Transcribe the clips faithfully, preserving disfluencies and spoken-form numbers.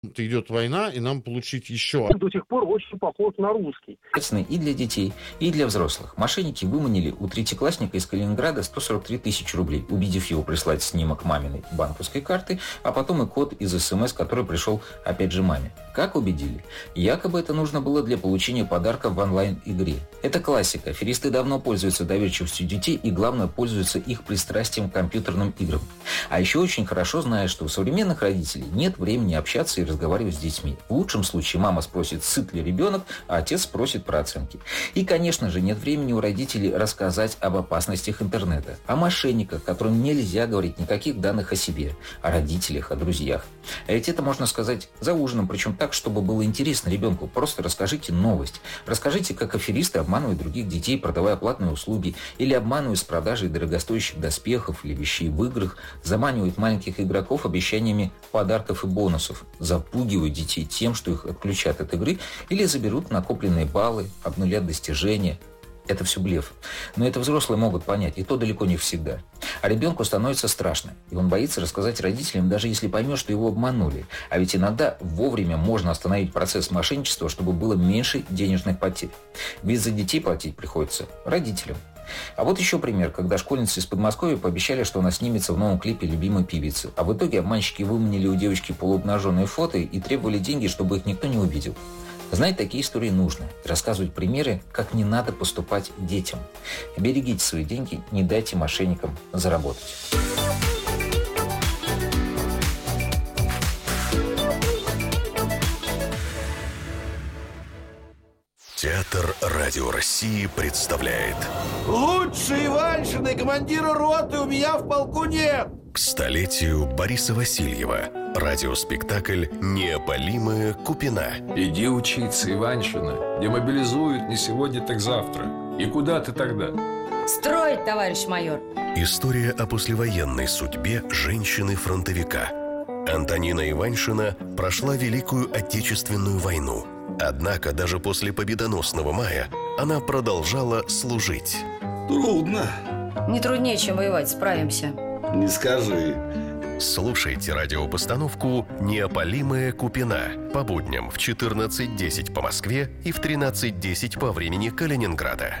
Идет война, и нам получить еще. До сих пор очень похож на русский. И для детей, и для взрослых. Мошенники выманили у третьеклассника из Калининграда сто сорок три тысячи рублей, убедив его прислать снимок маминой банковской карты, а потом и код из СМС, который пришел опять же маме. Как убедили? Якобы это нужно было для получения подарка в онлайн-игре. Это классика. Аферисты давно пользуются доверчивостью детей и, главное, пользуются их пристрастием к компьютерным играм. А еще очень хорошо знают, что у современных родителей нет времени общаться и разговаривать с детьми. В лучшем случае мама спросит, сыт ли ребенок, а отец спросит про оценки. И, конечно же, нет времени у родителей рассказать об опасностях интернета, о мошенниках, которым нельзя говорить никаких данных о себе, о родителях, о друзьях. А ведь это можно сказать за ужином, причем так, чтобы было интересно ребенку. Просто расскажите новость. Расскажите, как аферисты обманывают других детей, продавая платные услуги, или обманывают с продажей дорогостоящих доспехов или вещей в играх, заманивают маленьких игроков обещаниями подарков и бонусов, запугивают детей тем, что их отключат от игры или заберут накопленные баллы, обнулят достижения. Это все блеф. Но это взрослые могут понять, и то далеко не всегда. А ребенку становится страшно, и он боится рассказать родителям, даже если поймет, что его обманули. А ведь иногда вовремя можно остановить процесс мошенничества, чтобы было меньше денежных потерь. Ведь за детей платить приходится родителям. А вот еще пример, когда школьницы из Подмосковья пообещали, что она снимется в новом клипе любимой певицы. А в итоге обманщики выманили у девочки полуобнаженные фото и требовали деньги, чтобы их никто не увидел. Знать такие истории нужно. Рассказывать примеры, как не надо поступать детям. Берегите свои деньги, не дайте мошенникам заработать. Театр Радио России представляет. Лучше Иваншина и командира роты у меня в полку нет. К столетию Бориса Васильева радиоспектакль «Неопалимая Купина». Иди учиться, Иваншина. Демобилизуют не сегодня, так завтра. И куда ты тогда? Строить, товарищ майор. История о послевоенной судьбе женщины-фронтовика. Антонина Иваншина прошла Великую Отечественную войну. Однако даже после победоносного мая она продолжала служить. Трудно. Не труднее, чем воевать, справимся. Не скажи. Слушайте радиопостановку «Неопалимая Купина» по будням в четырнадцать десять по Москве и в тринадцать десять по времени Калининграда.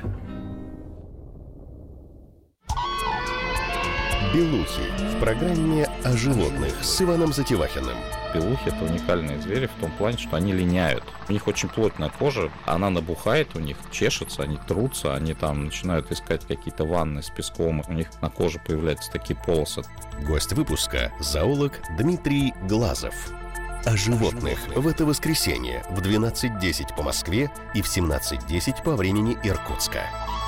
Белухи в программе о животных с Иваном Затевахиным. Белухи – это уникальные звери в том плане, что они линяют. У них очень плотная кожа, она набухает, у них чешется, они трутся, они там начинают искать какие-то ванны с песком, у них на коже появляются такие полосы. Гость выпуска – зоолог Дмитрий Глазов. О животных в это воскресенье в двенадцать десять по Москве и в семнадцать десять по времени Иркутска.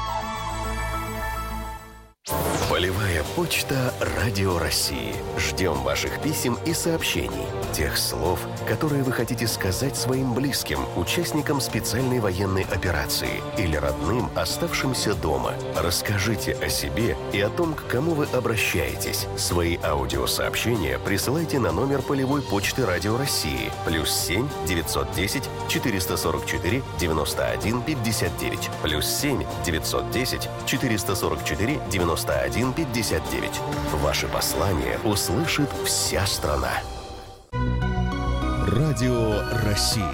Полевая почта Радио России. Ждем ваших писем и сообщений. Тех слов, которые вы хотите сказать своим близким, участникам специальной военной операции или родным, оставшимся дома. Расскажите о себе и о том, к кому вы обращаетесь. Свои аудиосообщения присылайте на номер полевой почты Радио России. Плюс семь девятьсот десять четыреста сорок четыре девяносто один пятьдесят девять. Плюс семь девятьсот десять четыреста сорок четыре девяносто один пятьдесят девять. Ваши послания услышит вся страна. Радио России.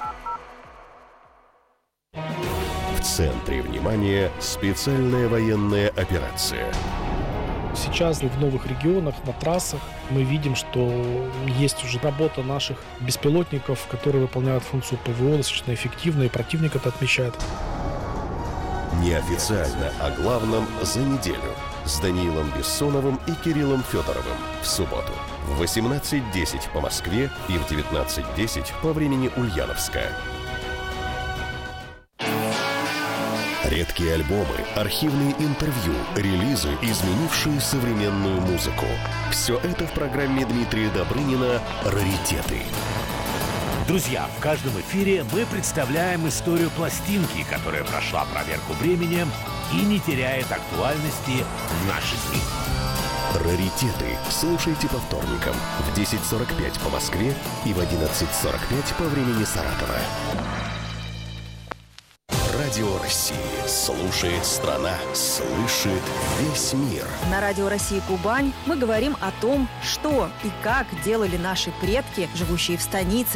В центре внимания специальная военная операция. Сейчас в новых регионах, на трассах мы видим, что есть уже работа наших беспилотников, которые выполняют функцию ПВО достаточно эффективно, и противник это отмечает. Неофициально о главном за неделю с Даниилом Бессоновым и Кириллом Федоровым в субботу в восемнадцать десять по Москве и в девятнадцать десять по времени Ульяновска. Редкие альбомы, архивные интервью, релизы, изменившие современную музыку. Все это в программе Дмитрия Добрынина «Раритеты». Друзья, в каждом эфире мы представляем историю пластинки, которая прошла проверку временем и не теряет актуальности в наши дни. «Раритеты» слушайте по вторникам в десять сорок пять по Москве и в одиннадцать сорок пять по времени Саратова. Радио России. Слушает страна, слышит весь мир. На Радио России Кубань мы говорим о том, что и как делали наши предки, живущие в станице,